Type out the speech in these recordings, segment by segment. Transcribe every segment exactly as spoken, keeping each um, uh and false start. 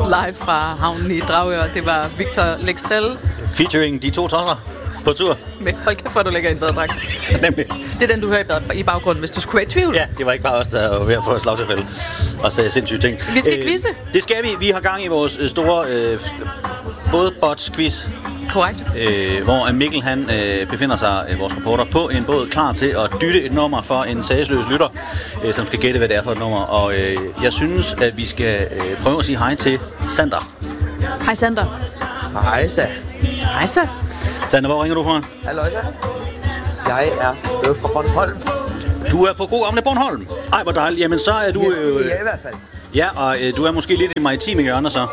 Live fra havnen i Dragør. Det var Victor Lexell. Featuring de to tosser på tur. Men hold kæft, hvor du lægger en badedragt. Nemlig. Det er den, du hører i baggrunden, hvis du skulle være i tvivl. Ja, det var ikke bare os, der var ved at få et slagtilfælde og sagde sindssyge ting. Vi skal quizze. Det skal vi. Vi har gang i vores øh, store øh, bådbots-quiz. Korrekt. Øh, hvor Mikkel han øh, befinder sig, øh, vores reporter, på en båd klar til at dytte et nummer for en sagesløs lytter, øh, som skal gætte, hvad det er for et nummer. Og øh, jeg synes, at vi skal øh, prøve at sige hej til Sander. Hej Sander. Hej så. Hej så. Sander, hvor ringer du fra? Halløj så. Jeg er med fra Bornholm. Du er på god gamle Bornholm. Ej, hvor dejligt. Jamen, så er du... Øh, ja, i hvert fald. Ja, og øh, du er måske lidt i maritime hjørner, så.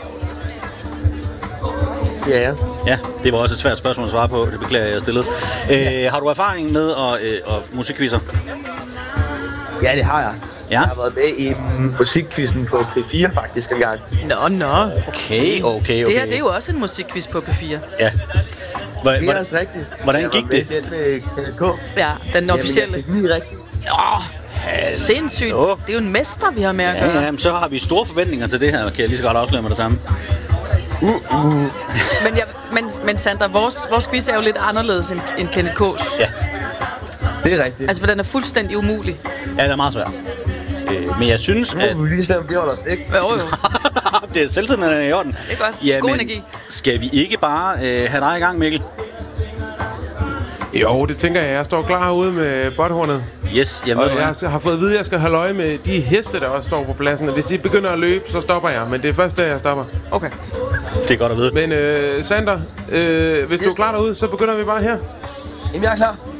Ja, ja. Ja, det var også et svært spørgsmål at svare på. Det beklager jeg, jeg stillede. Øh, har du erfaring med at, øh, at musikquizzer? Ja, det har jeg. Ja. Jeg har været med i mm, musikquizzen på P fire faktisk engang. Nå, nå. Okay, okay, okay. Det her, det er jo også en musikquiz på P fire. Ja. Hvordan, Det er også rigtigt. hvordan gik det? Jeg var med den med Kenneth K. Ja, den officielle. Jamen, jeg fik lige rigtigt. Åh, sindssygt. Det er jo en mester, vi har med at gøre. Ja, jamen, så har vi store forventninger til det her, kan jeg lige så godt afsløre med det samme. Uh, uh. Men, jeg, men, men Sandra, vores, vores quiz er jo lidt anderledes end, end Kenneth K's. Ja. Det er rigtigt. Altså, for den er fuldstændig umulig. Ja, det er meget svært. Øh, men jeg synes, Nu at... må vi lige se, om det holder os væk. Jo, jo. det er selvtiden, er i orden. Det er godt. Ja, God men energi. Skal vi ikke bare øh, have dig i gang, Mikkel? Jo, det tænker jeg. Jeg står klar herude med botthornet. Yes, jeg Og ved, jeg har fået at vide, at jeg skal holde øje med de heste, der også står på pladsen. Og hvis de begynder at løbe, så stopper jeg. Men det er først der, jeg stopper. Okay. det er godt at vide. Men øh, Sander, øh, hvis yes. du er klar derude, så begynder vi bare her. Jamen, jeg er klar.